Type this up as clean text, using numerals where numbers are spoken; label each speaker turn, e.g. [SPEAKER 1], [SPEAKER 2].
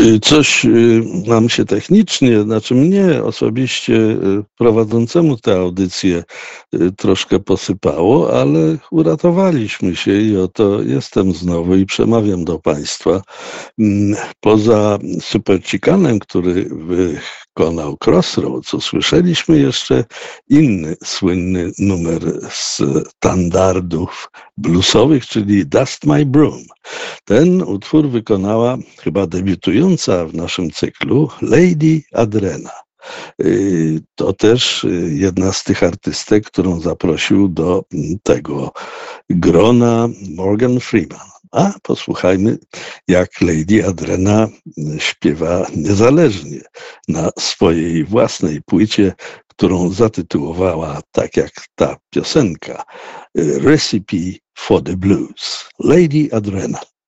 [SPEAKER 1] Coś nam się technicznie, znaczy mnie osobiście prowadzącemu tę audycję troszkę posypało, ale uratowaliśmy się i oto jestem znowu i przemawiam do Państwa. Poza Super Chicanem, który wykonał Crossroads, usłyszeliśmy jeszcze inny słynny numer z standardów bluesowych, czyli Dust My Broom. Ten utwór wykonała chyba debiutująca w naszym cyklu Lady Adrena. To też jedna z tych artystek, którą zaprosił do tego grona Morgan Freeman. A posłuchajmy, jak Lady Adrena śpiewa niezależnie na swojej własnej płycie, którą zatytułowała tak jak ta piosenka Recipe for the Blues. Lady Adrena.